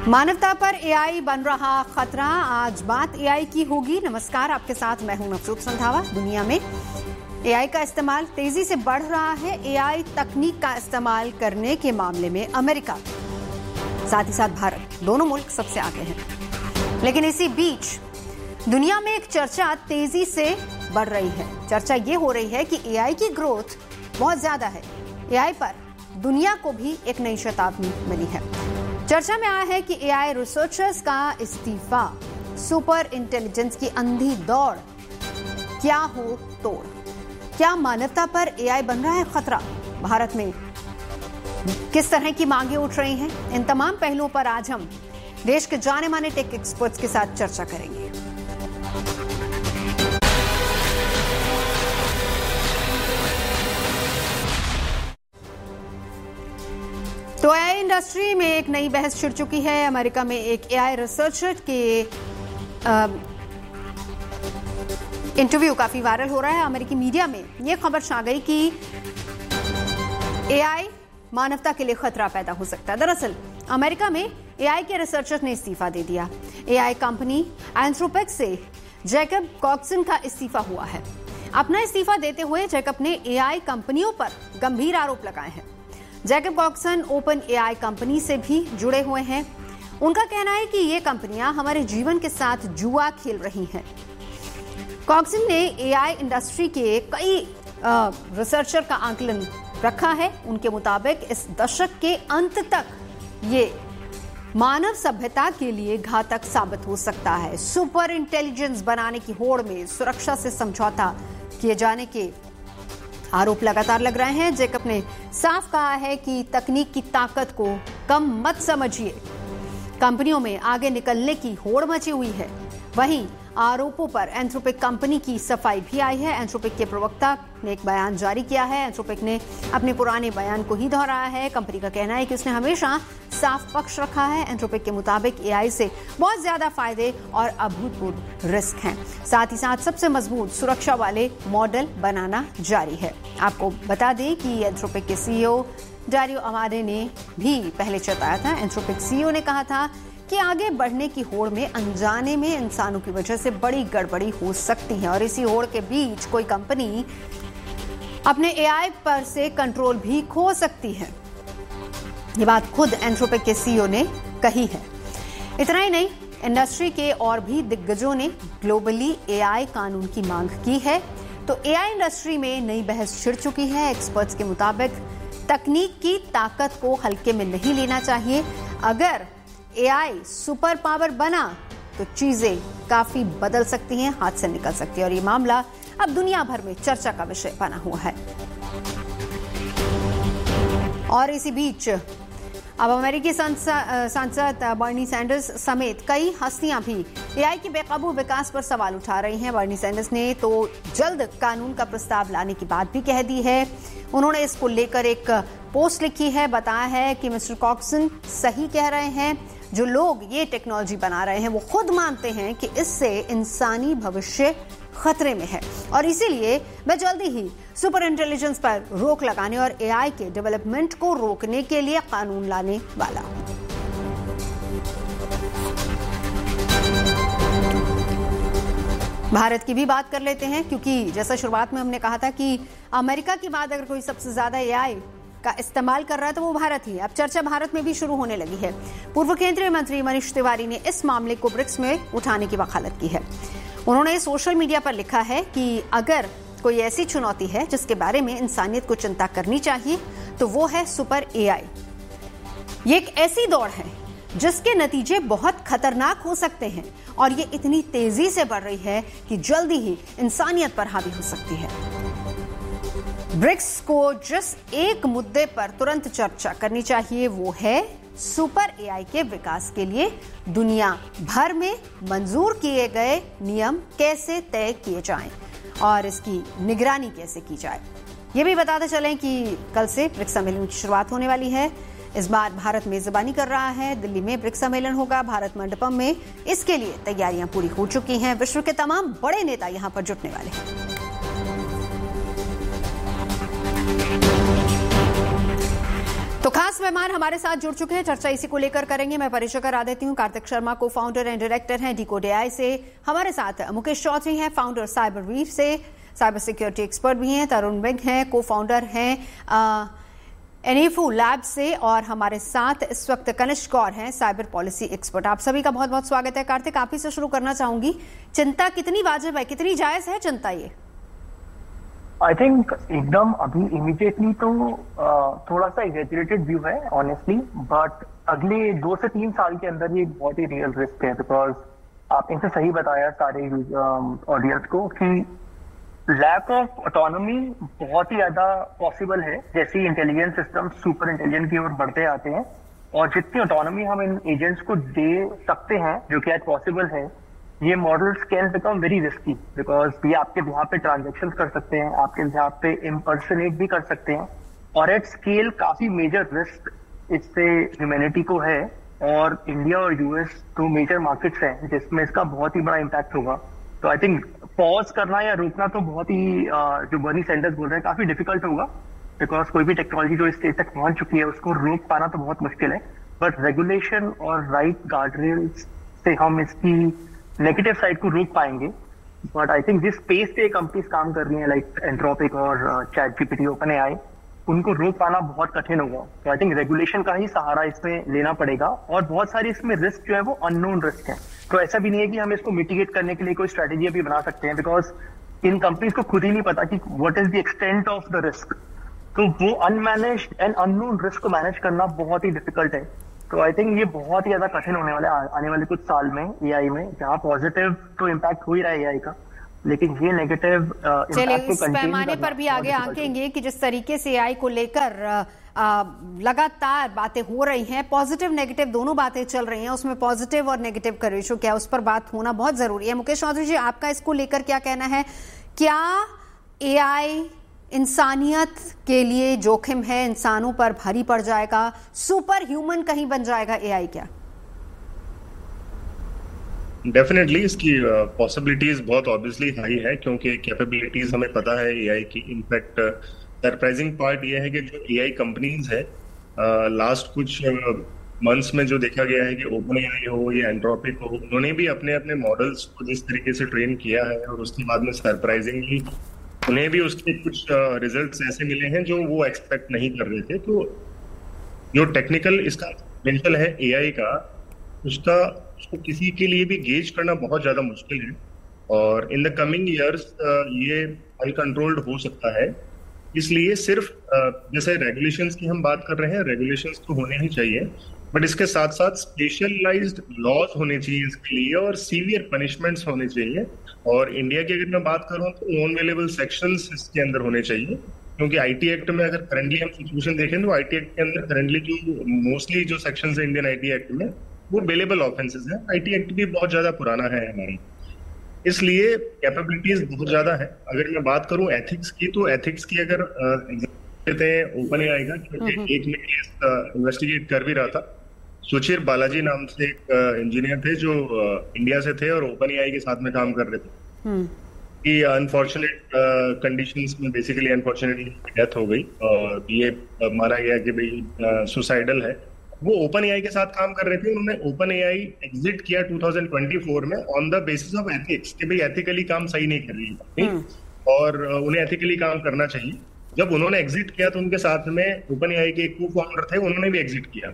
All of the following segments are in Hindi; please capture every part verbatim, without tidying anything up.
मानवता पर एआई बन रहा खतरा, आज बात एआई की होगी। नमस्कार, आपके साथ मैं हूं नवजोत संधावा। दुनिया में एआई का इस्तेमाल तेजी से बढ़ रहा है। एआई तकनीक का इस्तेमाल करने के मामले में अमेरिका, साथ ही साथ भारत, दोनों मुल्क सबसे आगे हैं। लेकिन इसी बीच दुनिया में एक चर्चा तेजी से बढ़ रही है। चर्चा ये हो रही है कि एआई की ग्रोथ बहुत ज्यादा है। एआई पर दुनिया को भी एक नई शताब्दी मिली है। चर्चा में आया है कि एआई रिसर्चर्स का इस्तीफा, सुपर इंटेलिजेंस की अंधी दौड़, क्या हो तोड़। क्या मानवता पर एआई बन रहा है खतरा? भारत में किस तरह की मांगे उठ रही हैं? इन तमाम पहलुओं पर आज हम देश के जाने माने टेक एक्सपर्ट्स के साथ चर्चा करेंगे। तो एआई इंडस्ट्री में एक नई बहस छिड़ चुकी है। अमेरिका में एक एआई रिसर्चर के इंटरव्यू काफी वायरल हो रहा है। अमेरिकी मीडिया में यह खबर छा गई कि एआई मानवता के लिए खतरा पैदा हो सकता है। दरअसल अमेरिका में एआई के रिसर्चर ने इस्तीफा दे दिया। एआई कंपनी एंथ्रोपिक से जैकब कॉक्सन का इस्तीफा हुआ है। अपना इस्तीफा देते हुए जैकब ने एआई कंपनियों पर गंभीर आरोप लगाए हैं। Jacob Coxon open AI company से भी जुड़े हुए हैं। उनका कहना है कि ये कंपनियां हमारे जीवन के साथ जुआ खेल रही हैं। कॉक्सन ने एआई इंडस्ट्री के कई रिसर्चर का आकलन रखा है। उनके मुताबिक इस दशक के अंत तक ये मानव सभ्यता के लिए घातक साबित हो सकता है। सुपर इंटेलिजेंस बनाने की होड़ में सुरक्षा से समझौता किए जाने के आरोप लगातार लग रहे हैं। जैकब ने साफ कहा है कि तकनीक की ताकत को कम मत समझिए। कंपनियों में आगे निकलने की होड़ मची हुई है। वहीं आरोपों पर एंथ्रोपिक कंपनी की सफाई भी आई है। एंथ्रोपिक के प्रवक्ता ने एक बयान जारी किया है। एंथ्रोपिक ने अपने पुराने बयान को ही दोहराया है। कंपनी का कहना है कि उसने हमेशा साफ पक्ष रखा है। एंथ्रोपिक के मुताबिक एआई से बहुत ज्यादा फायदे और अभूतपूर्व रिस्क हैं। साथ ही साथ सबसे मजबूत सुरक्षा वाले मॉडल बनाना जारी है। आपको बता दें कि एंथ्रोपिक के सीईओ डारियो अमाडे ने भी पहले चेताया था। एंथ्रोपिक सीईओ ने कहा था कि आगे बढ़ने की होड़ में अनजाने में इंसानों की वजह से बड़ी गड़बड़ी हो सकती है और इसी होड़ के बीच कोई कंपनी अपने एआई पर से कंट्रोल भी खो सकती है। ये बात खुद एंथ्रोपिक के सीईओ ने कही है। इतना ही नहीं, इंडस्ट्री के और भी दिग्गजों ने ग्लोबली एआई कानून की मांग की है। तो एआई इंडस्ट्री में नई बहस छिड़ चुकी है। एक्सपर्ट्स के मुताबिक तकनीक की ताकत को हल्के में नहीं लेना चाहिए। अगर एआई सुपर पावर बना तो चीजें काफी बदल सकती हैं, हाथ से निकल सकती है और ये मामला अब दुनिया भर में चर्चा का विषय बना हुआ है। और इसी बीच अब अमेरिकी सांसद बर्नी सैंडर्स समेत कई हस्तियां भी एआई के बेकाबू विकास पर सवाल उठा रही हैं। बर्नी सैंडर्स ने तो जल्द कानून का प्रस्ताव लाने की बात भी कह दी है। उन्होंने इसको लेकर एक पोस्ट लिखी है, बताया है कि मिस्टर कॉक्सन सही कह रहे हैं। जो लोग ये टेक्नोलॉजी बना रहे हैं वो खुद मानते हैं कि इससे इंसानी भविष्य खतरे में है और इसीलिए मैं जल्दी ही सुपर इंटेलिजेंस पर रोक लगाने और एआई के डेवलपमेंट को रोकने के लिए कानून लाने वाला हूं। भारत की भी बात कर लेते हैं, क्योंकि जैसा शुरुआत में हमने कहा था कि अमेरिका के बाद अगर कोई सबसे ज्यादा एआई का इस्तेमाल कर रहा है तो वो भारत ही। अब चर्चा भारत में भी शुरू होने लगी है। पूर्व केंद्रीय मंत्री मनीष तिवारी ने इस मामले को ब्रिक्स में उठाने की वकालत की है। उन्होंने सोशल मीडिया पर लिखा है कि अगर कोई ऐसी चुनौती है जिसके बारे में इंसानियत को चिंता करनी चाहिए तो वो है सुपर एआई। ये एक ऐसी दौड़ है जिसके नतीजे बहुत खतरनाक हो सकते हैं और ये इतनी तेजी से बढ़ रही है कि जल्दी ही इंसानियत पर हावी हो सकती है। ब्रिक्स को जिस एक मुद्दे पर तुरंत चर्चा करनी चाहिए वो है सुपर एआई के विकास के लिए दुनिया भर में मंजूर किए गए नियम कैसे तय किए जाएं और इसकी निगरानी कैसे की जाए। ये भी बताते चलें कि कल से ब्रिक्स सम्मेलन की शुरुआत होने वाली है। इस बार भारत मेजबानी कर रहा है। दिल्ली में ब्रिक्स सम्मेलन होगा, भारत मंडपम में। इसके लिए तैयारियां पूरी हो चुकी हैं। विश्व के तमाम बड़े नेता यहां पर जुटने वाले हैं। तो खास मेहमान हमारे साथ जुड़ चुके हैं, चर्चा इसी को लेकर करेंगे। मैं परिचय करा देती हूँ। कार्तिक शर्मा को फाउंडर एंड डायरेक्टर हैं डिकोड एआई से। हमारे साथ मुकेश चौधरी हैं, फाउंडर साइबरवीर से, साइबर सिक्योरिटी एक्सपर्ट भी हैं। तरुण बिंग हैं, को फाउंडर हैं एनएफओ लैब से, और हमारे साथ इस वक्त कनिष्क कौर हैं, साइबर पॉलिसी एक्सपर्ट। आप सभी का बहुत बहुत स्वागत है। कार्तिक, आप ही से शुरू करना चाहूंगी। चिंता कितनी वाजिब है, कितनी जायज है चिंता ये? आई थिंक एकदम अभी इमीडिएटली तो uh, थोड़ा सा एग्जैजरेटेड व्यू है ऑनेस्टली, बट अगले दो से तीन साल के अंदर ये बहुत ही रियल रिस्क है। बिकॉज आपने इसे सही बताया सारे ऑडियंस को कि लैक ऑफ ऑटोनॉमी बहुत ही ज्यादा पॉसिबल है जैसे ही इंटेलिजेंस सिस्टम सुपर इंटेलिजेंट की ओर बढ़ते आते हैं। और जितनी ऑटोनॉमी हम इन एजेंट्स को दे सकते हैं, जो कि आज पॉसिबल है, ये models can become very risky. Because ये आपके यहाँ पे ट्रांजेक्शन कर सकते हैं, आपके यहाँ पे इम्पर्सनेट भी कर सकते हैं, और एट स्केल काफी मेजर रिस्क इससे ह्यूमैनिटी को है। और इंडिया और यूएस दो मेजर मार्केट्स हैं जिसमें इसका बहुत ही बड़ा इम्पैक्ट होगा। तो आई थिंक पॉज करना या रोकना तो बहुत ही जो बर्नी सैंडर्स बोल रहे हैं काफी डिफिकल्ट होगा, बिकॉज कोई भी टेक्नोलॉजी जो इस स्टेज तक पहुंच चुकी है उसको रोक पाना तो बहुत मुश्किल है। बट रेगुलेशन और राइट गार्डरेल्स से हम इसकी नेगेटिव साइड को रोक पाएंगे। बट आई थिंक जिस स्पेस पे कंपनीज काम कर रही हैं लाइक एंथ्रोपिक और चैट जीपीटी, ओपन एआई, उनको रोक पाना बहुत कठिन होगा। तो आई थिंक रेगुलेशन का ही सहारा इसमें लेना पड़ेगा। और बहुत सारी इसमें रिस्क जो है वो अननोन रिस्क है। तो ऐसा भी नहीं है कि हम इसको मिटिगेट करने के लिए कोई स्ट्रेटेजी भी बना सकते हैं, बिकॉज इन कंपनीज को खुद ही नहीं पता कि what is the extent of the risk. तो वो अनमैनेज्ड एंड अननोन रिस्क को मैनेज करना बहुत ही डिफिकल्ट है। तो आई थिंक ये बहुत ही ज्यादा कठिन होने वाला है आने वाले कुछ साल में एआई में, जहाँ पॉजिटिव तो इम्पैक्ट हो ही रहा है एआई का, लेकिन ये नेगेटिव चलिए इस पैमाने पर भी आगे आंकेंगे कि जिस तरीके से एआई को लेकर लगातार बातें हो रही हैं, पॉजिटिव नेगेटिव दोनों बातें चल रही हैं, उसमें पॉजिटिव और नेगेटिव का रेशो क्या है उस पर बात होना बहुत जरूरी है। मुकेश चौधरी जी, आपका इसको लेकर क्या कहना है? क्या एआई इंसानियत के लिए जोखिम है, इंसानों पर भारी पड़ जाएगा, सुपर ह्यूमन कहीं बन जाएगा एआई क्या? डेफिनेटली इसकी पॉसिबिलिटीज uh, बहुत ऑब्वियसली हाई है, क्योंकि कैपेबिलिटीज हमें पता है एआई की। इनफैक्ट सरप्राइजिंग पार्ट ये है कि जो एआई कंपनीज है लास्ट uh, कुछ मंथ्स uh, में जो देखा गया है कि ओपन एआई हो या एंथ्रोपिक हो, उन्होंने भी अपने अपने मॉडल्स को जिस तरीके से ट्रेन किया है और उसके बाद में सरप्राइजिंगली उन्हें भी उसके कुछ रिजल्ट्स uh, ऐसे मिले हैं जो वो एक्सपेक्ट नहीं कर रहे थे। तो जो टेक्निकल इसका पोटेंशियल है एआई का, उसका उसको किसी के लिए भी गेज करना बहुत ज्यादा मुश्किल है। और इन द कमिंग इयर्स ये अनकंट्रोल्ड हो सकता है। इसलिए सिर्फ uh, जैसे रेगुलेशंस की हम बात कर रहे हैं, रेगुलेशंस तो होने ही चाहिए, बट इसके साथ साथ स्पेशलाइज्ड लॉज होने चाहिए इसके लिए और सीवियर पनिशमेंट्स होने चाहिए। और इंडिया की अगर मैं बात करूं तो नॉन अवेलेबल सेक्शंस इसके अंदर होने चाहिए, क्योंकि आईटी एक्ट में अगर करंटली हम सिचुएशन देखें तो आईटी एक्ट के अंदर करंटली जो मोस्टली जो सेक्शंस है इंडियन आईटी एक्ट में वो बेलेबल ऑफेंसेस है। आईटी एक्ट भी बहुत ज्यादा पुराना है हमारा, इसलिए कैपेबिलिटीज बहुत ज्यादा है। अगर मैं बात करूं एथिक्स की, तो एथिक्स की अगर देते हैं ओपन एआई का, क्योंकि एक में केस इन्वेस्टिगेट कर भी रहा था। सुचिर बालाजी नाम से एक इंजीनियर थे जो इंडिया से थे और ओपन एआई के साथ में काम कर रहे थे। कि अनफॉर्चुनेट कंडीशंस में बेसिकली अनफॉर्चुनेटली डेथ हो गई और ये माना गया कि भाई सुसाइडल है। वो ओपन एआई के साथ काम कर रहे थे, उन्होंने ओपन एआई एग्जिट किया दो हज़ार चौबीस में on the basis of ethics कि भाई एथिकली काम सही नहीं कर रही है और उन्हें एथिकली काम करना चाहिए। जब उन्होंने एग्जिट किया तो उनके साथ में ओपन एआई के एक को फाउंडर थे, उन्होंने भी एग्जिट किया।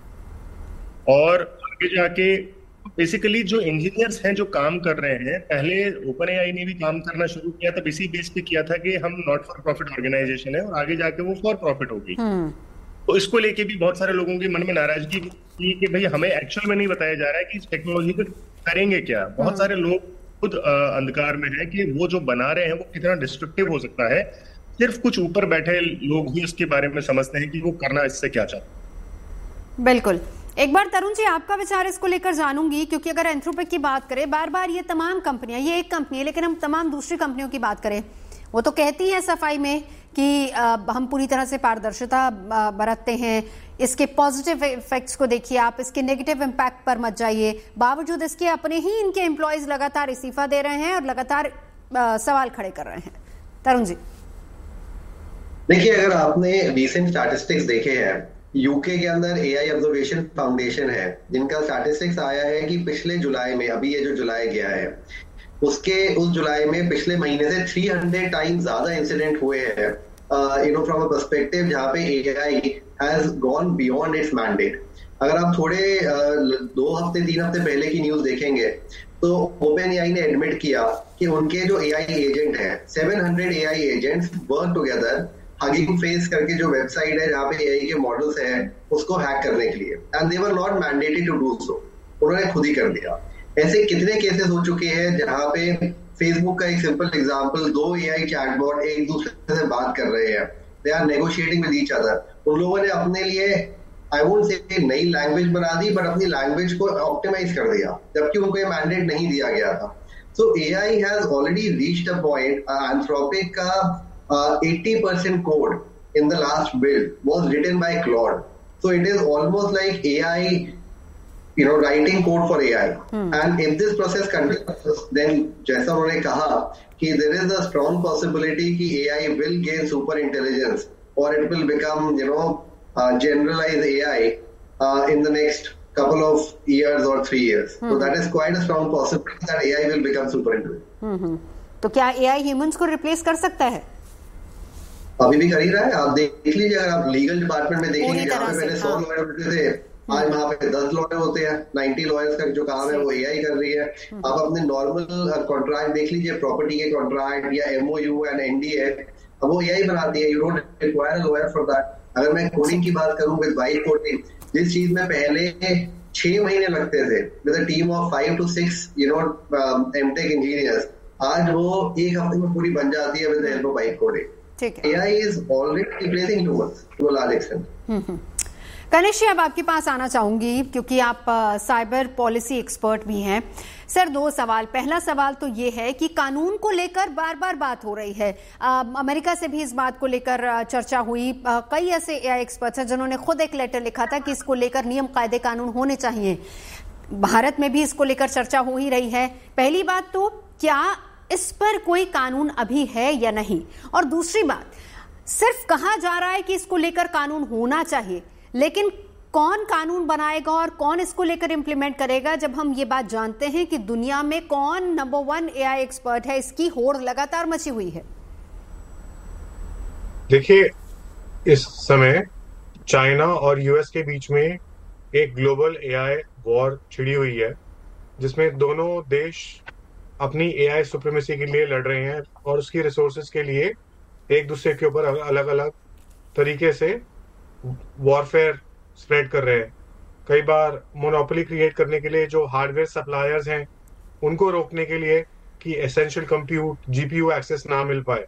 और आगे जाके बेसिकली जो इंजीनियर्स हैं जो काम कर रहे हैं, पहले ओपन एआई ने भी काम करना शुरू किया था इसी बेस पे किया था कि हम नॉट फॉर प्रॉफिट ऑर्गेनाइजेशन है, और आगे जाके वो फॉर प्रॉफिट हो गई। तो इसको लेके भी बहुत सारे लोगों के मन में नाराजगी थी कि भाई हमें एक्चुअल में नहीं बताया जा रहा है कि इस टेक्नोलॉजी को करेंगे क्या। बहुत सारे लोग खुद अंधकार में है कि वो जो बना रहे हैं वो कितना डिस्ट्रक्टिव हो सकता है। सिर्फ कुछ ऊपर बैठे लोग ही इसके बारे में समझते हैं कि वो करना इससे क्या चाहते। बिल्कुल। एक बार तरुण जी आपका विचार इसको लेकर जानूंगी, क्योंकि अगर एंथ्रोपिक की बात करें, बार बार ये तमाम कंपनियां, ये एक कंपनी है लेकिन हम तमाम दूसरी कंपनियों की बात करें, वो तो कहती हैं सफाई में कि आ, हम पूरी तरह से पारदर्शिता बरतते हैं, इसके पॉजिटिव इफेक्ट्स को देखिए आप, इसके नेगेटिव इम्पैक्ट पर मत जाइए। बावजूद इसके अपने ही इनके एम्प्लॉयज लगातार इस्तीफा दे रहे हैं और लगातार आ, सवाल खड़े कर रहे हैं। तरुण जी देखिए, अगर आपने रिसेंट स्टैटिस्टिक्स देखे हैं यूके के अंदर एआई ऑब्जर्वेशन फाउंडेशन है, जिनका स्टैटिस्टिक्स आया है कि पिछले जुलाई में, अभी ये जो जुलाई गया है, उसके उस जुलाई में पिछले महीने से तीन सौ टाइम्स ज्यादा इंसिडेंट हुए हैं, you know from a perspective जहां पे AI has gone beyond it's mandate. अगर आप थोड़े uh, दो हफ्ते तीन हफ्ते पहले की न्यूज देखेंगे तो ओपन एआई ने एडमिट किया कि उनके जो एआई एजेंट हैं, सात सौ AI agents work together hugging face करके जो वेबसाइट है जहां पे एआई के मॉडल्स हैं उसको हैक करने के लिए, and they were not mandated to do so, उन्होंने खुद ही कर दिया। ऐसे कितने केसेस हो चुके हैं जहां पे फेसबुक का एक सिंपल एग्जांपल, दो एआई चैटबॉट एक दूसरे से बात कर रहे हैं, they are negotiating with each other, उन लोगों ने अपने लिए आई वोंट से नई लैंग्वेज बना दी, बट अपनी लैंग्वेज को ऑप्टिमाइज कर दिया, जबकि उनको ये मैंडेट नहीं दिया गया था। सो AI has already reached a point, Anthropic का eighty percent code in the last build was written by Claude. So it is almost like A I, you know, writing code for A I. Hmm. And if this process continues, then जैसा उन्होंने कहा कि there is a strong possibility कि A I will gain super intelligence or it will become, you know, uh, generalized A I uh, in the next couple of years or three years. Hmm. So that is quite a strong possibility that A I will become super intelligent. Hmm. तो क्या A I humans को replace कर सकता है? अभी भी कर ही रहा है। आप देख लीजिए, अगर आप लीगल डिपार्टमेंट में देखेंगे जहाँ पे पहले सौ लॉयर होते थे, आज वहाँ पे दस लॉयर होते हैं, नब्बे लॉयर्स का जो काम है वो एआई कर रही है। आप अपने नॉर्मल कॉन्ट्रैक्ट देख लीजिए, प्रॉपर्टी के कॉन्ट्रैक्ट या एमओयू एंड एनडीए, अब वो एआई बनाती है, you don't require a lawyer for that. अगर मैं कोडिंग की बात करूं विद वाइट कोडिंग, जिस चीज में पहले छह महीने लगते थे with a team of five to six you know MTech engineers, आज वो एक हफ्ते में पूरी बन जाती है with the help of white coding. A I is already replacing humans to a large extent. कनिष्ठ, अब आपके पास आना चाहूंगी क्योंकि आप साइबर पॉलिसी एक्सपर्ट भी हैं। सर, दो सवाल। पहला सवाल तो ये है कि कानून को लेकर बार बार बात हो रही है, आ, अमेरिका से भी इस बात को लेकर चर्चा हुई। आ, कई ऐसे एआई एक्सपर्ट्स हैं जिन्होंने खुद एक लेटर लिखा था कि इसको लेकर नियम कायदे कानून होने चाहिए। भारत में भी इसको लेकर चर्चा हो ही रही है। पहली बात तो क्या इस पर कोई कानून अभी है या नहीं, और दूसरी बात, सिर्फ कहा जा रहा है कि इसको लेकर कानून होना चाहिए, लेकिन कौन कानून बनाएगा और कौन इसको लेकर इंप्लीमेंट करेगा, जब हम ये बात जानते हैं कि दुनिया में कौन नंबर वन एआई एक्सपर्ट है, इसकी होड़ लगातार मची हुई है। देखिए, इस समय चाइना और यूएस के बीच में एक ग्लोबल एआई वॉर छिड़ी हुई है, जिसमें दोनों देश अपनी एआई सुप्रीमेसी के लिए लड़ रहे हैं और उसकी रिसोर्सेज के लिए एक दूसरे के ऊपर अलग अलग तरीके से वॉरफेयर स्प्रेड कर रहे हैं। कई बार मोनोपोली क्रिएट करने के लिए जो हार्डवेयर सप्लायर्स हैं उनको रोकने के लिए कि एसेंशियल कंप्यूट जीपीयू एक्सेस ना मिल पाए।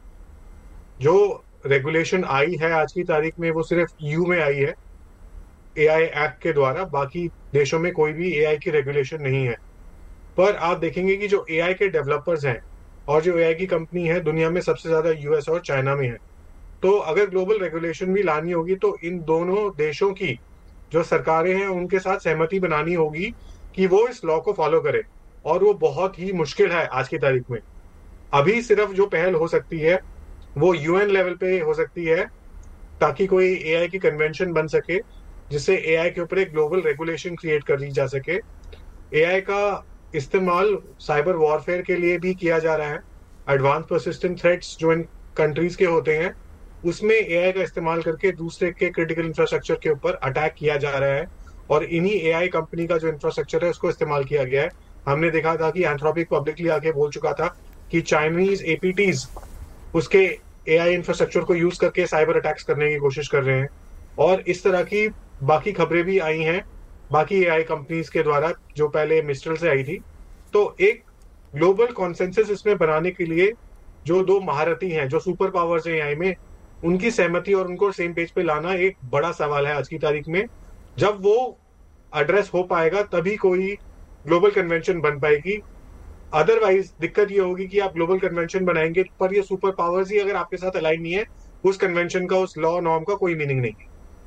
जो रेगुलेशन आई है आज की तारीख में वो सिर्फ ईयू में आई है एआई एक्ट के द्वारा, बाकी देशों में कोई भी एआई की रेगुलेशन नहीं है। पर आप देखेंगे कि जो एआई के डेवलपर्स हैं और जो एआई की कंपनी है दुनिया में सबसे ज्यादा यूएस और चाइना में है। तो अगर ग्लोबल रेगुलेशन भी लानी होगी तो इन दोनों देशों की जो सरकारें हैं उनके साथ सहमति बनानी होगी कि वो इस लॉ को फॉलो करें, और वो बहुत ही मुश्किल है आज की तारीख में। अभी सिर्फ जो पहल हो सकती है वो यूएन लेवल पे हो सकती है, ताकि कोई एआई की कन्वेंशन बन सके जिससे एआई के ऊपर एक ग्लोबल रेगुलेशन क्रिएट कर दी जा सके। एआई का इस्तेमाल साइबर वॉरफेयर के लिए भी किया जा रहा है। एडवांस परसिस्टेंट थ्रेट्स जो इन कंट्रीज के होते हैं उसमें एआई का इस्तेमाल करके दूसरे के क्रिटिकल इंफ्रास्ट्रक्चर के ऊपर अटैक किया जा रहा है, और इन्हीं एआई कंपनी का जो इंफ्रास्ट्रक्चर है उसको इस्तेमाल किया गया है। हमने देखा था कि एंथ्रोपिक पब्लिकली आके बोल चुका था कि चाइनीज एपीटीज उसके एआई इंफ्रास्ट्रक्चर को यूज करके साइबर अटैक्स करने की कोशिश कर रहे हैं, और इस तरह की बाकी खबरें भी आई हैं बाकी एआई कंपनीज के द्वारा जो पहले मिस्ट्रल से आई थी। तो एक ग्लोबल कॉन्सेंसस इसमें बनाने के लिए जो दो महारथी हैं, जो सुपर पावर्स हैं एआई में, उनकी सहमति और उनको सेम पेज पे लाना एक बड़ा सवाल है आज की तारीख में। जब वो एड्रेस हो पाएगा तभी कोई ग्लोबल कन्वेंशन बन पाएगी। अदरवाइज दिक्कत ये होगी कि आप ग्लोबल कन्वेंशन बनाएंगे पर ये सुपर पावर्स ही अगर आपके साथ अलाइन नहीं है, उस कन्वेंशन का, उस लॉ नॉर्म का कोई मीनिंग नहीं है।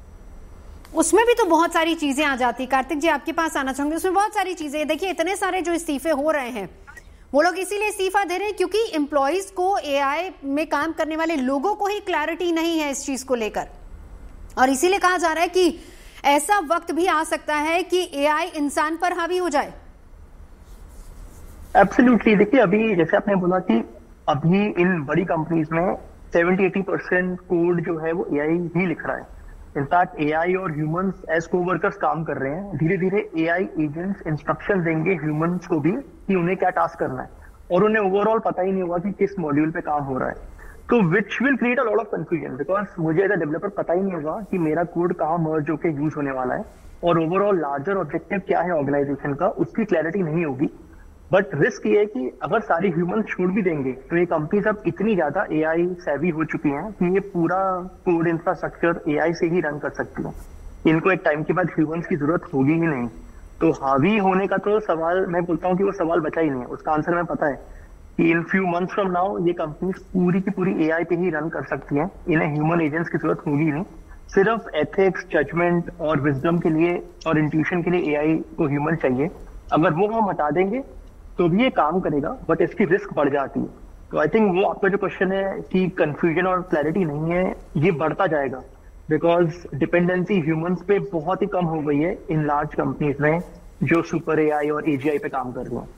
उसमें भी तो बहुत सारी चीजें आ जाती। कार्तिक जी, आपके पास आना चाहूंगी। उसमें बहुत सारी चीजें, देखिए इतने सारे जो इस्तीफे हो रहे हैं वो लोग इसीलिए इस्तीफा दे रहे हैं क्योंकि एम्प्लॉइज को, एआई में काम करने वाले लोगों को ही क्लैरिटी नहीं है इस चीज को लेकर। और इसीलिए कहा जा रहा है कि ऐसा वक्त भी आ सकता है कि एआई इंसान पर हावी हो जाए। एब्सोल्युटली। देखिए, अभी जैसे आपने बोला कि अभी इन बड़ी कंपनीज में सेवेंटी एटी परसेंट कोड जो है वो एआई ही लिख रहा है। इनफैक्ट एआई और ह्यूमंस एज कोवर्कर्स काम कर रहे हैं। धीरे धीरे एआई एजेंट्स इंस्ट्रक्शन देंगे ह्यूमंस को भी कि उन्हें क्या टास्क करना है, और उन्हें ओवरऑल पता ही नहीं होगा कि किस मॉड्यूल पे काम हो रहा है। तो which will create a lot of confusion, because मुझे एज अ डेवलपर पता ही नहीं होगा कि मेरा कोड कहाँ मर्ज होकर यूज होने वाला है, और ओवरऑल लार्जर ऑब्जेक्टिव क्या है ऑर्गेनाइजेशन का, उसकी क्लैरिटी नहीं होगी। बट रिस्क ये है कि अगर सारे ह्यूमंस छोड़ भी देंगे तो ये कंपनीज अब इतनी ज्यादा एआई सेवी हो चुकी हैं कि ये पूरा कोड इंफ्रास्ट्रक्चर एआई से ही रन कर सकती है। इनको एक टाइम के बाद ह्यूमंस की जरूरत होगी ही नहीं। तो हावी होने का तो सवाल, मैं बोलता हूँ कि वो सवाल बचा ही नहीं है। उसका आंसर मैं पता है कि in few months from now ये कंपनीज पूरी की पूरी एआई पे ही रन कर सकती हैं। इन्हें ह्यूमन एजेंट्स की जरूरत होगी नहीं। सिर्फ एथिक्स, जजमेंट और विजडम के लिए और इंट्यूशन के लिए एआई को ह्यूमन चाहिए। अगर वो हम हटा देंगे तो भी ये काम करेगा, बट इसकी रिस्क बढ़ जाती है। तो आई थिंक वो आपका जो क्वेश्चन है कि कंफ्यूजन और क्लैरिटी नहीं है, ये बढ़ता जाएगा, बिकॉज डिपेंडेंसी ह्यूमंस पे बहुत ही कम हो गई है इन लार्ज कंपनीज में जो सुपर एआई और एजीआई पे काम कर रहे हैं।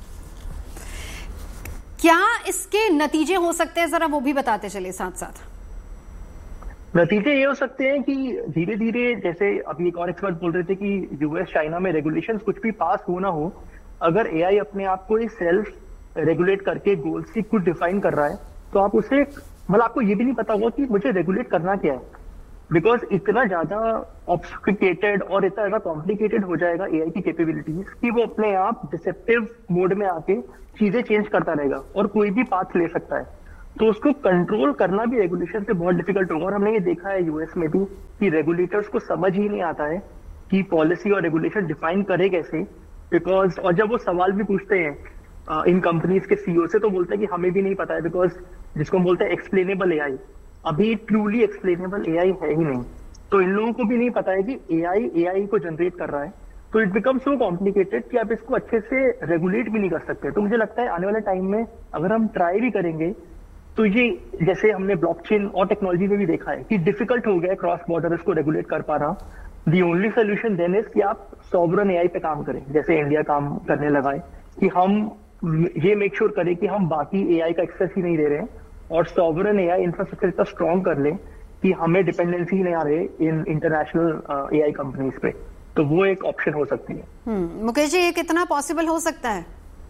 क्या इसके नतीजे हो सकते हैं, जरा वो भी बताते चले साथ साथ। नतीजे ये हो सकते हैं कि धीरे धीरे, जैसे अभी एक और एक्सपर्ट बोल रहे थे कि यूएस चाइना में रेगुलेशंस कुछ भी पास हो ना हो, अगर एआई अपने आप को सेल्फ रेगुलेट करके गोल्स की कुछ डिफाइन कर रहा है, तो आप उसे, मतलब आपको ये भी नहीं पता होगा कि मुझे रेगुलेट करना क्या है, बिकॉज इतना ज्यादा ऑब्स्टिकेटेड और इतना ज्यादा कॉम्प्लिकेटेड हो जाएगा एआई की कैपेबिलिटीज कि वो अपने आप डिसेप्टिव मोड में आके चीजें चेंज करता रहेगा और कोई भी पाथ ले सकता है। तो उसको कंट्रोल करना भी रेगुलेशन से बहुत डिफिकल्ट होगा। और हमने ये देखा है यूएस में भी कि रेगुलेटर्स को समझ ही नहीं आता है कि पॉलिसी और रेगुलेशन डिफाइन करे कैसे, बिकॉज और जब वो सवाल भी पूछते हैं इन कंपनीज के सीईओ से, तो बोलते हैं कि हमें भी नहीं पता है, बिकॉज जिसको हम बोलते हैं एक्सप्लेनेबल एआई, अभी ट्रूली एक्सप्लेनेबल एआई है ही नहीं। तो इन लोगों को भी नहीं पता है कि एआई एआई को जनरेट कर रहा है, तो इट बिकम सो कॉम्प्लिकेटेड कि आप इसको अच्छे से रेगुलेट भी नहीं कर सकते। तो मुझे लगता है आने वाले टाइम में अगर हम ट्राई भी करेंगे तो ये, जैसे हमने ब्लॉकचेन और टेक्नोलॉजी में भी देखा है कि डिफिकल्ट हो गया क्रॉस बॉर्डर इसको रेगुलेट कर पा रहा। The only solution then is कि आप सॉवरन एआई पे काम करें, जैसे इंडिया काम करने लगा है, कि हम ये मेक श्योर करें कि हम बाकी एआई का एक्सेस ही नहीं दे रहे हैं, और सॉवरन एआई इंफ्रास्ट्रक्चर इतना स्ट्रॉन्ग कर लें कि हमें डिपेंडेंसी नहीं आ रही इन इंटरनेशनल एआई कंपनीज पे। तो वो एक ऑप्शन हो सकती है। हम्म मुकेश जी, ये कितना पॉसिबल हो सकता है?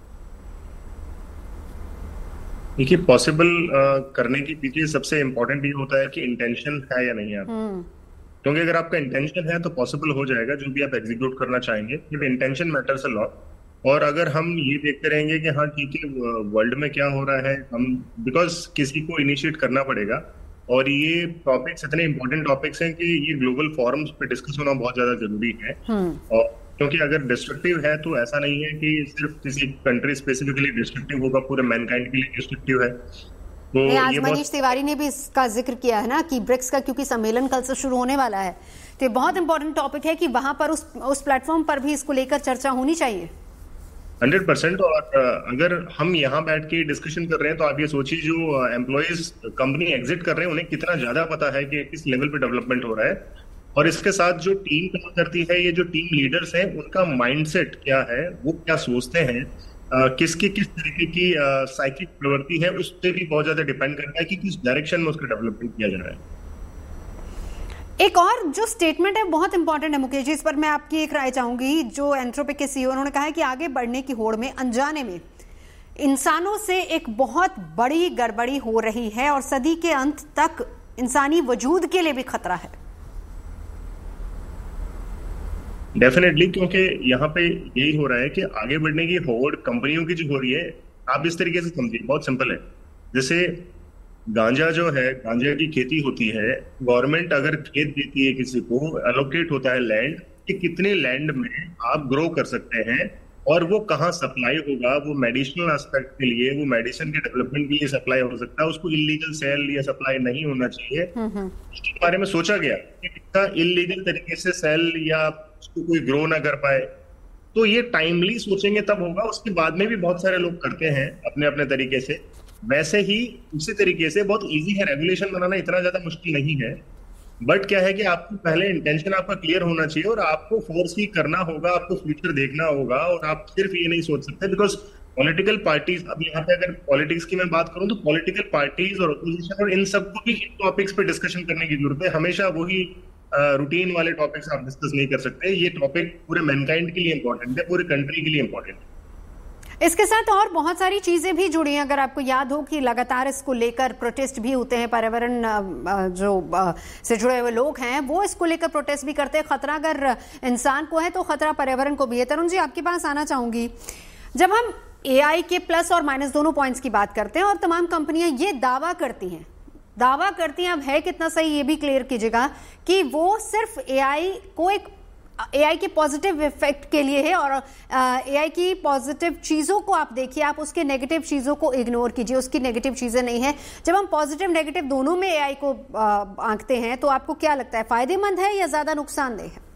देखिए, पॉसिबल करने के पीछे सबसे इम्पोर्टेंट ये होता है कि इंटेंशन है या नहीं है, क्योंकि अगर आपका इंटेंशन है तो पॉसिबल हो जाएगा जो भी आप एग्जीक्यूट करना चाहेंगे। Intention matters a lot. और अगर हम ये देखते रहेंगे कि हाँ ठीक है, वर्ल्ड में क्या हो रहा है, हम बिकॉज किसी को इनिशिएट करना पड़ेगा, और ये टॉपिक्स इतने इंपॉर्टेंट टॉपिक्स हैं कि ये ग्लोबल फोरम्स पे डिस्कस होना बहुत ज्यादा जरूरी है। और क्योंकि अगर डिस्ट्रक्टिव है तो ऐसा नहीं है कि सिर्फ किसी कंट्री स्पेसिफिकली डिस्ट्रक्टिव होगा, पूरे मैनकाइंड के लिए डिस्ट्रक्टिव है। तो आज मनीष तिवारी ने भी इसका जिक्र किया है ना कि ब्रिक्स का, क्योंकि सम्मेलन कल से शुरू होने वाला है, तो ये बहुत इंपॉर्टेंट टॉपिक है कि वहां पर उस उस प्लेटफॉर्म पर भी इसको लेकर चर्चा होनी चाहिए। Hundred percent. और अगर हम यहाँ बैठ के डिस्कशन कर रहे हैं तो आप ये सोचिए जो एम्प्लॉयज कंपनी एग्जिट कर रहे हैं उन्हें कितना ज्यादा पता है कि किस लेवल पे डेवलपमेंट हो रहा है, और इसके साथ जो टीम काम करती है, ये जो टीम लीडर्स हैं, उनका माइंडसेट क्या है, वो क्या सोचते हैं, uh, किसकी किस तरीके की साइकिक uh, प्रवृत्ति है, उस पर भी बहुत ज्यादा डिपेंड करता है कि किस डायरेक्शन में उसका डेवलपमेंट किया जा रहा है। एक और जो स्टेटमेंट है बहुत इंपॉर्टेंट है मुकेश जी, इस पर मैं आपकी एक राय चाहूंगी। जो एंथ्रोपिक के सीईओ, उन्होंने कहा है कि आगे बढ़ने की होड़ में अनजाने में इंसानों से एक बहुत बड़ी गड़बड़ी हो रही है और सदी के अंत तक इंसानी वजूद के लिए भी खतरा है। डेफिनेटली, क्योंकि यहाँ पे यही हो रहा है कि आगे बढ़ने की होड़ कंपनियों की जो हो रही है, आप इस तरीके से समझिए, बहुत सिंपल है। जैसे गांजा जो है, गांजा की खेती होती है, गवर्नमेंट अगर खेत देती है किसी को, एलोकेट होता है लैंड कि कितने लैंड में आप ग्रो कर सकते हैं और वो कहाँ सप्लाई होगा, वो मेडिसिनल एस्पेक्ट के लिए, वो मेडिसिन के डेवलपमेंट के लिए सप्लाई हो सकता है, उसको इलीगल सेल या सप्लाई नहीं होना चाहिए। इसके बारे में सोचा गया कि इसका इलीगल तरीके से सेल या उसको कोई ग्रो ना कर पाए। तो ये टाइमली सोचेंगे तब होगा। उसके बाद में भी बहुत सारे लोग करते हैं अपने अपने तरीके से। वैसे ही उसी तरीके से बहुत इजी है, रेगुलेशन बनाना इतना ज्यादा मुश्किल नहीं है। बट क्या है कि आपको पहले इंटेंशन आपका क्लियर होना चाहिए और आपको फोर्स ही करना होगा, आपको फ्यूचर देखना होगा और आप सिर्फ ये नहीं सोच सकते बिकॉज पॉलिटिकल पार्टीज, अब यहाँ पे अगर पॉलिटिक्स की मैं बात करूं तो पॉलिटिकल पार्टीज और अपोजिशन और इन सबको भी टॉपिक्स पे डिस्कशन करने की जरूरत है। हमेशा वही रूटीन वाले टॉपिक्स आप डिस्कस नहीं कर सकते। ये टॉपिक पूरे मैनकाइंड के लिए इंपॉर्टेंट है, पूरे कंट्री के लिए इंपॉर्टेंट है। इसके साथ और बहुत सारी चीजें भी जुड़ी हैं। अगर आपको याद हो कि लगातार इसको लेकर प्रोटेस्ट भी होते हैं, पर्यावरण जो से जुड़े हुए लोग हैं वो इसको लेकर प्रोटेस्ट भी करते हैं। खतरा अगर इंसान को है तो खतरा पर्यावरण को भी है। तरुण जी, आपके पास आना चाहूंगी। जब हम एआई के प्लस और माइनस दोनों पॉइंट्स की बात करते हैं और तमाम कंपनियां ये दावा करती हैं दावा करती हैं अब है कितना सही ये भी क्लियर कीजिएगा कि वो सिर्फ एआई को एक एआई के पॉजिटिव इफेक्ट के लिए है और एआई की पॉजिटिव चीजों को आप देखिए, आप उसके नेगेटिव चीजों को इग्नोर कीजिए, उसकी नेगेटिव चीजें नहीं है। जब हम पॉजिटिव नेगेटिव दोनों में एआई को आंकते हैं तो आपको क्या लगता है, फायदेमंद है या ज्यादा नुकसानदेह है?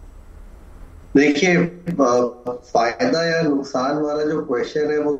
देखिए, फायदा या नुकसान वाला जो क्वेश्चन है वो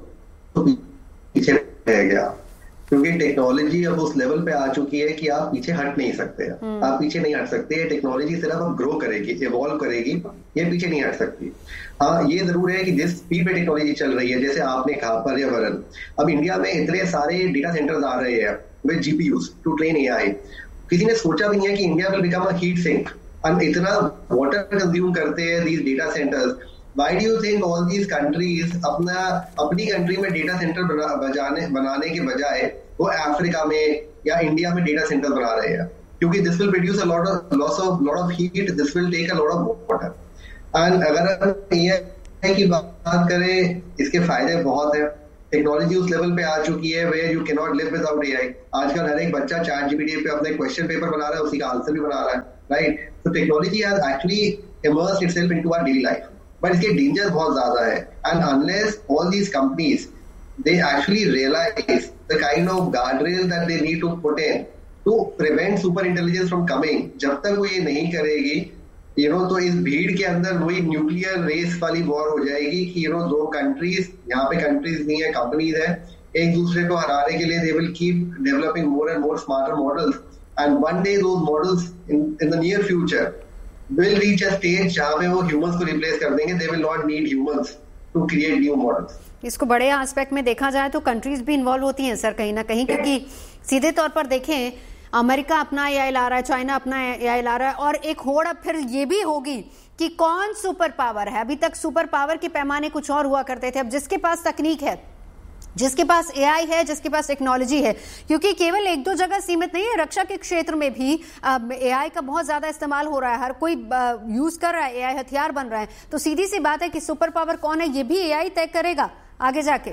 तो पीछे रह गया, क्योंकि टेक्नोलॉजी अब उस लेवल पे आ चुकी है कि आप पीछे हट नहीं सकते। आप पीछे नहीं हट सकते। टेक्नोलॉजी सिर्फ अब ग्रो करेगी, इवॉल्व करेगी, ये पीछे नहीं हट सकती। हाँ, ये जरूर है कि जिस स्पीड पे टेक्नोलॉजी चल रही है, जैसे आपने कहा पर्यावरण, अब इंडिया में इतने सारे डेटा सेंटर्स आ रहे हैं with GPUs to train AI. किसी ने सोचा भी नहीं है कि India will become a heat sink. इतना वाटर कंज्यूम करते हैं these data centres. Why do you think all these countries अपना अपनी कंट्री में डेटा सेंटर बना, बजाने बनाने के बजाय वो अफ्रीका में या इंडिया में डेटा सेंटर बना रहे हैं? क्योंकि this will produce a lot of loss of lot of heat, this will take a lot of water. And अगर हम ये की बात करें, इसके फायदे बहुत है। टेक्नोलॉजी उस लेवल पे आ चुकी है where you can not live without AI. आजकल हर एक बच्चा चैट जीपीटी पे अपने क्वेश्चन पेपर बना रहा है, उसी का आंसर भी बना रहा है, राइट? तो technology has actually immersed itself into our daily life, but इसके डेंजर बहुत ज्यादा है। And unless all these companies they actually realise the kind of guardrail that they need to put in to prevent super intelligence from coming, जब तक वो ये नहीं करेगी, यू नो, तो इस भीड़ के अंदर वही न्यूक्लियर रेस वाली वॉर हो जाएगी कि यू नो दो कंट्रीज, यहाँ पे कंट्रीज नहीं है, कंपनीज है, एक दूसरे को हराने के लिए they will keep developing more and more smarter models. And one day those models in in the near future will reach a stage जहां पे वो ह्यूमंस को रिप्लेस कर देंगे। they will not need humans to create new models। इसको बड़े एस्पेक्ट में देखा जाए तो कंट्रीज भी इन्वॉल्व होती हैं सर कहीं ना कहीं, क्योंकि सीधे तौर पर देखें अमेरिका अपना एआई ला रहा है, चाइना अपना एआई ला रहा है, और एक होड़ अब फिर ये भी होगी कि कौन सुपर पावर है। अभी तक सुपर पावर के पैमाने कुछ और हुआ करते थे, अब जिसके पास तकनीक है, जिसके पास एआई है, जिसके पास टेक्नोलॉजी है, क्योंकि केवल एक दो जगह सीमित नहीं है, रक्षा के क्षेत्र में भी एआई का बहुत ज्यादा इस्तेमाल हो रहा है, हर कोई यूज कर रहा है, एआई हथियार बन रहा है। तो सीधी सी बात है कि सुपर पावर कौन है ये भी एआई तय करेगा आगे जाके।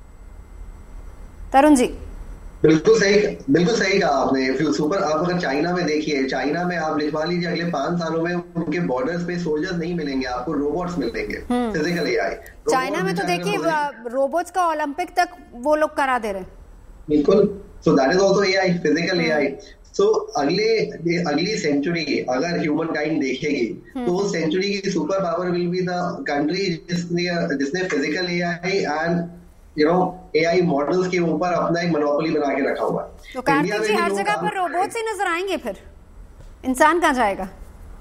तरुण जी, बिल्कुल सही बिल्कुल सही कहा आपने। सुपर, आप अगर चाइना में देखिए, चाइना में आप लिखवा लीजिए अगले पांच सालों में उनके बॉर्डर्स पे सोल्जर्स नहीं मिलेंगे, आपको रोबोट्स मिलेंगे, फिजिकल एआई। चाइना में तो देखिए रोबोट्स का ओलंपिक तक वो लोग करा दे रहे हैं। बिल्कुल, so that is also AI, physical AI. सो अगले अगली सेंचुरी अगर ह्यूमन काइंड देखेगी तो उस सेंचुरी की super power will be the country जिसने जिसने physical AI and you know AI models के ऊपर अपना एक मोनोपोली बना के रखा हुआ है। तो कार्तिक जी, हर जगह पर रोबोट्स ही नजर आएंगे, फिर इंसान कहाँ जाएगा?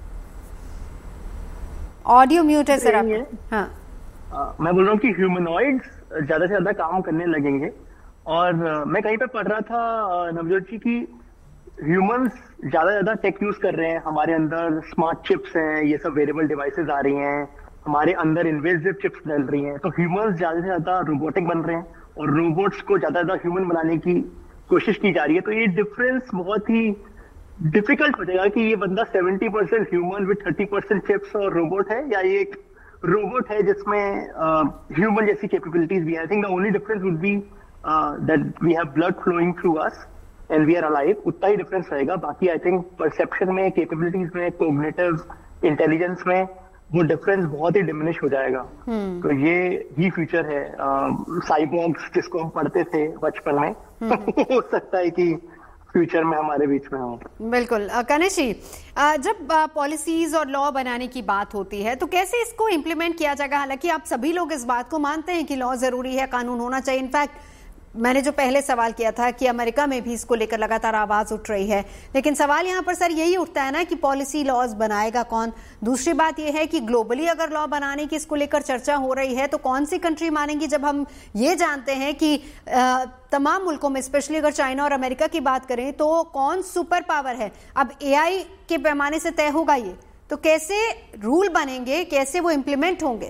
ऑडियो म्यूट है सर आप। हाँ, आ, मैं बोल रहा हूँ कि ह्यूमनॉइड्स ज्यादा से ज्यादा काम करने लगेंगे। और आ, मैं कहीं पे पढ़ रहा था नवजोत जी की ह्यूमंस ज्यादा ज्यादा टेक यूज कर रहे हैं, हमारे अंदर स्मार्ट चिप्स हैं, ये सब वेरेबल डिवाइसेस आ रही हैं, हमारे अंदर इन्वेजिव चिप्स डल रही हैं, तो ह्यूमंस ज्यादा से ज्यादा रोबोटिक बन रहे हैं और रोबोट्स को ज्यादा ज्यादा ह्यूमन बनाने की कोशिश की जा रही है। तो ये डिफरेंस बहुत ही डिफिकल्ट हो जाएगा कि ये बंदा seventy percent human with thirty percent chips और रोबोट है, या ये एक रोबोट है जिसमें ह्यूमन uh, जैसी कैपेबिलिटीज भी है। I think the only difference would be that we have blood flowing through us and we are alive, उतना ही डिफरेंस रहेगा। बाकी आई थिंक परसेप्शन में, कैपेबिलिटीज में, कोग्निटिव इंटेलिजेंस में वो डिफरेंस बहुत ही डिमिनिश हो जाएगा। hmm. तो ये ही फ्यूचर है। साइबॉर्ग्स uh, जिसको हम पढ़ते थे बचपन में hmm. हो सकता है कि फ्यूचर में हमारे बीच में हो। बिल्कुल। कनेश जी, जब पॉलिसीज और लॉ बनाने की बात होती है तो कैसे इसको इम्प्लीमेंट किया जाएगा? हालांकि आप सभी लोग इस बात को मानते हैं कि लॉ जरूरी है, कानून होना चाहिए, इनफैक्ट मैंने जो पहले सवाल किया था कि अमेरिका में भी इसको लेकर लगातार आवाज उठ रही है, लेकिन सवाल यहां पर सर यही उठता है ना कि पॉलिसी लॉज बनाएगा कौन। दूसरी बात यह है कि ग्लोबली अगर लॉ बनाने की इसको लेकर चर्चा हो रही है तो कौन सी कंट्री मानेंगी, जब हम ये जानते हैं कि आ, तमाम मुल्कों में, स्पेशली अगर चाइना और अमेरिका की बात करें, तो कौन सुपर पावर है। अब एआई के पैमाने से तय होगा ये, तो कैसे रूल बनेंगे, कैसे वो इम्प्लीमेंट होंगे?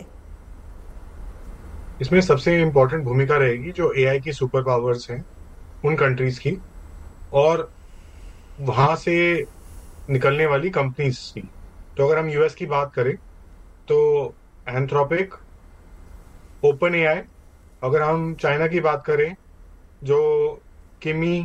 इसमें सबसे इंपॉर्टेंट भूमिका रहेगी जो एआई की सुपर पावर्स हैं उन कंट्रीज की, और वहां से निकलने वाली कंपनीज की। तो अगर हम यूएस की बात करें तो एंथ्रोपिक, ओपन एआई, अगर हम चाइना की बात करें जो किमी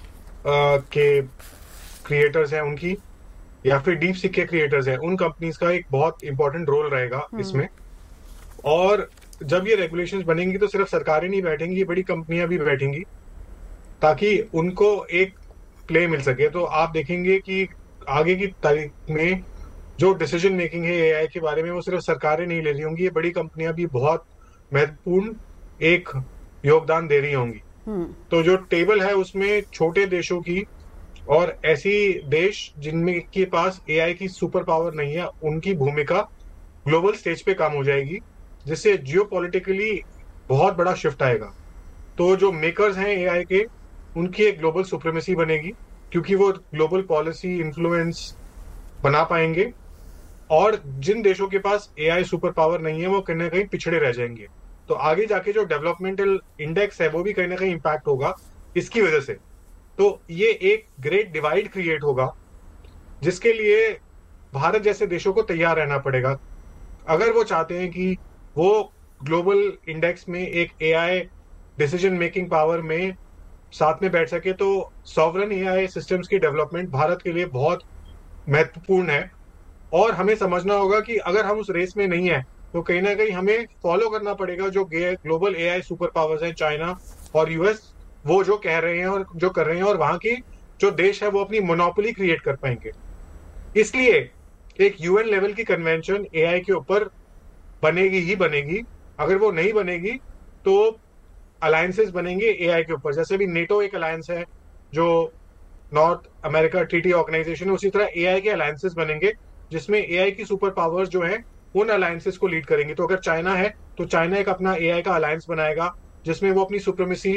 के क्रिएटर्स हैं उनकी, या फिर डीप सीक के क्रिएटर्स हैं, उन कंपनीज का एक बहुत इंपॉर्टेंट रोल रहेगा इसमें। और जब ये रेगुलेशंस बनेंगी तो सिर्फ सरकारें नहीं बैठेंगी, ये बड़ी कंपनियां भी बैठेंगी ताकि उनको एक प्ले मिल सके। तो आप देखेंगे कि आगे की तारीख में जो डिसीजन मेकिंग है एआई के बारे में वो सिर्फ सरकारें नहीं ले रही होंगी, ये बड़ी कंपनियां भी बहुत महत्वपूर्ण एक योगदान दे रही होंगी। तो जो टेबल है उसमें छोटे देशों की और ऐसी देश जिनमें के पास एआई की सुपर पावर नहीं है उनकी भूमिका ग्लोबल स्टेज पे काम हो जाएगी, जिससे जियोपॉलिटिकली बहुत बड़ा शिफ्ट आएगा। तो जो मेकर्स हैं एआई के, उनकी एक ग्लोबल सुप्रीमेसी बनेगी क्योंकि वो ग्लोबल पॉलिसी इन्फ्लुएंस बना पाएंगे, और जिन देशों के पास एआई सुपर पावर नहीं है वो कहीं ना कहीं पिछड़े रह जाएंगे। तो आगे जाके जो डेवलपमेंटल इंडेक्स है वो भी कहीं ना कहीं इम्पैक्ट होगा इसकी वजह से। तो ये एक ग्रेट डिवाइड क्रिएट होगा जिसके लिए भारत जैसे देशों को तैयार रहना पड़ेगा अगर वो चाहते हैं कि वो ग्लोबल इंडेक्स में एक एआई डिसीजन मेकिंग पावर में साथ में बैठ सके। तो सॉवरन एआई सिस्टम्स की डेवलपमेंट भारत के लिए बहुत महत्वपूर्ण है, और हमें समझना होगा कि अगर हम उस रेस में नहीं है तो कहीं ना कहीं हमें फॉलो करना पड़ेगा जो ग्लोबल एआई सुपर पावर्स हैं, चाइना और यूएस, वो जो कह रहे हैं और जो कर रहे हैं, और वहां की जो देश है वो अपनी मोनोपोली क्रिएट कर पाएंगे। इसलिए एक यूएन लेवल की कन्वेंशन एआई के ऊपर बनेगी ही बनेगी। अगर वो नहीं बनेगी तो अलायंसेस बनेंगे एआई के ऊपर, जैसे भी नेटो एक अलायंस है जो नॉर्थ अमेरिका ट्रीटी ऑर्गेनाइजेशन है, उसी तरह एआई के अलायंसेस बनेंगे जिसमें एआई की सुपर पावर्स जो है उन अलायंसेस को लीड करेंगी। तो अगर चाइना है तो चाइना एक अपना एआई का अलायंस बनाएगा जिसमें वो अपनी सुप्रीमेसी,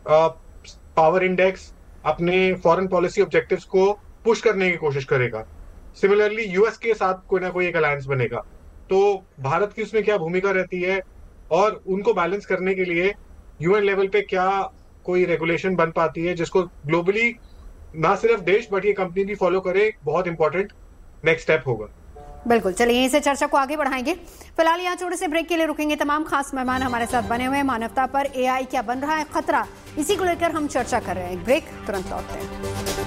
पावर इंडेक्स, अपने फॉरेन पॉलिसी ऑब्जेक्टिव्स को पुश करने की कोशिश करेगा। सिमिलरली यूएस के साथ कोई ना कोई एक अलायंस बनेगा। तो भारत की उसमें क्या भूमिका रहती है और उनको बैलेंस करने के लिए यूएन लेवल पे क्या कोई रेगुलेशन बन पाती है जिसको ग्लोबली ना सिर्फ देश बट ये कंपनी भी फॉलो करे, बहुत इंपॉर्टेंट नेक्स्ट स्टेप होगा। बिल्कुल, चलिए यहीं से चर्चा को आगे बढ़ाएंगे। फिलहाल यहाँ छोटे से ब्रेक के लिए रुकेंगे। तमाम खास मेहमान हमारे साथ बने हुए हैं। मानवता पर एआई क्या बन रहा है खतरा, इसी को लेकर हम चर्चा कर रहे हैं। ब्रेक, तुरंत लौटते हैं।